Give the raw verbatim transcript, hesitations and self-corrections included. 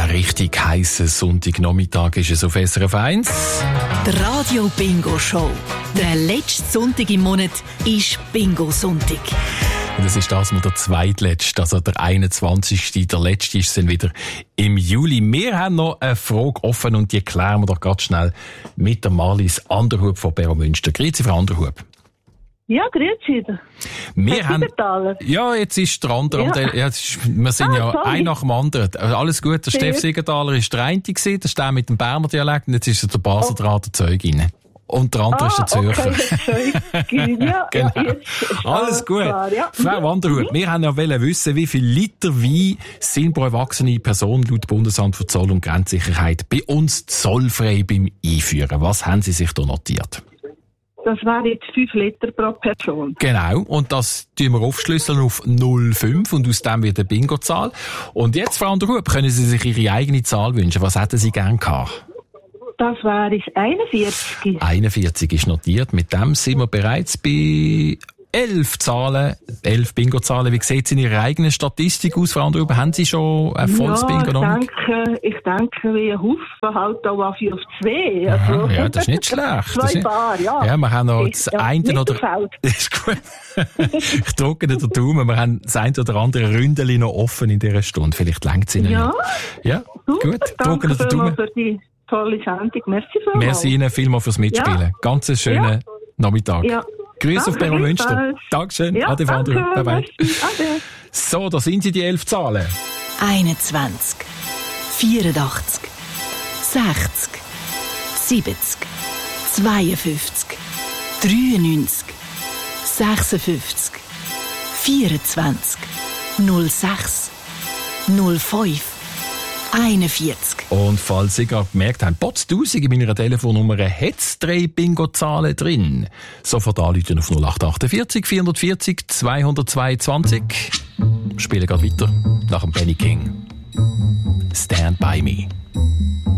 richtig heissen Sonntagnachmittag ist es auf S R F eins. Die Radio Bingo Show. Der letzte Sonntag im Monat ist Bingo-Sonntag. Und es ist das mal der zweitletzte, also der einundzwanzigste Der letzte ist dann wieder im Juli. Wir haben noch eine Frage offen und die klären wir doch ganz schnell mit der Marlies Anderhub von Beromünster. Grüezi, Frau Anderhub. Ja, grüezi. Wir haben, ja, jetzt ist der andere. Ja. Der, ja, ist, wir sind ah, ja sorry. ein nach dem anderen. Alles gut, der Steff Siegenthaler war der eine, das ist der mit dem Berner Dialekt, und jetzt ist er der Basler Draht der Zeugin. Und der andere ah, ist der Zürcher. Okay, ja, genau. Ja, jetzt alles gut. Klar, ja. Frau Wanderhut, wir haben ja wollen wissen, wie viel Liter Wein sind pro erwachsene Person laut Bundesamt für Zoll- und Grenzsicherheit bei uns zollfrei beim Einführen. Was haben Sie sich da notiert? Das wäre jetzt fünf Liter pro Person. Genau, und das tun wir aufschlüsseln auf null Komma fünf und aus dem wird eine Bingo-Zahl. Und jetzt, Frau Anderhub, können Sie sich Ihre eigene Zahl wünschen. Was hätten Sie gern gehabt? Das wäre einundvierzig. einundvierzig ist notiert. Mit dem sind wir bereits bei elf Zahlen, elf Bingo-Zahlen. Wie sieht es in Ihrer eigenen Statistik aus, Frau Anderhub? Haben Sie schon ein volles ja, Bingo noch? Ich denke, ich denke, wie ein Haufen halt auch auf zwei. Also, aha, ja, das ist nicht schlecht. Zwei ist, Paar, ja. Ja, wir haben noch das ja, eine oder... Das ist gut. Ich drücke den Daumen. Wir haben das eine oder andere Ründeli noch offen in dieser Stunde. Vielleicht reicht es Ihnen ja. noch. Ja, gut. gut. Drücke den Daumen. Für die tolle Sendung. Merci vielmals. Merci Ihnen vielmals fürs Mitspielen. Ja. Ganz einen schönen ja. Nachmittag. Ja. Grüße auf Beromünster. Dankeschön. Ja, Ade, danke. Bye bye. Ade. So, da sind sie, die elf Zahlen. einundzwanzig, vierundachtzig, sechzig, siebzig, zweiundfünfzig, dreiundneunzig, sechsundfünfzig, vierundzwanzig, null sechs, null fünf, einundvierzig. Und falls Sie gerade gemerkt haben, potztausend in meiner Telefonnummer hat es drei Bingo-Zahlen drin. Sofort anrufen auf null acht achtundvierzig, vierundvierzig, zweihundertzweiundzwanzig. Spielen gerade weiter nach dem Benny King. Stand by me.